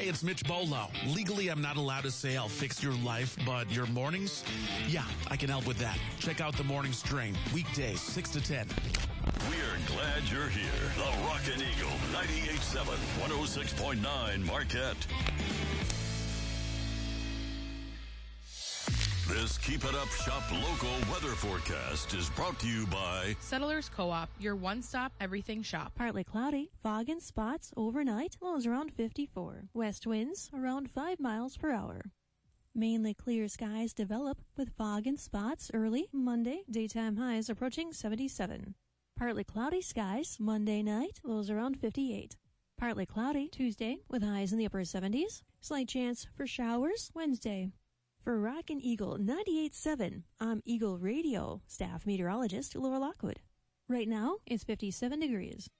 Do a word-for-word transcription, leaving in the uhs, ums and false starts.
it's Mitch Bolo. Legally, I'm not allowed to say I'll fix your life, but your mornings? Yeah, I can help with that. Check out The Morning Strain, weekdays, six to ten. We're glad you're here. The Rockin' Eagle, ninety-eight point seven, one oh six point nine Marquette. This Keep It Up Shop local weather forecast is brought to you by Settlers Co-op, your one-stop everything shop. Partly cloudy, fog and spots overnight, lows around fifty-four. West winds around five miles per hour. Mainly clear skies develop with fog and spots early Monday, daytime highs approaching seventy-seven. Partly cloudy skies Monday night, lows around fifty-eight. Partly cloudy Tuesday with highs in the upper seventies. Slight chance for showers Wednesday. For Rockin' Eagle ninety-eight point seven, I'm Eagle Radio staff meteorologist Laura Lockwood. Right now, it's fifty-seven degrees.